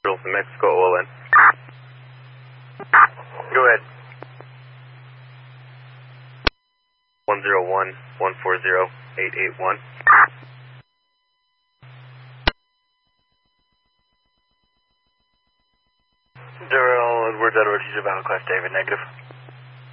from Mexico, Olin. Go ahead. 101-140-881. Daryl, Edward, Class David, negative.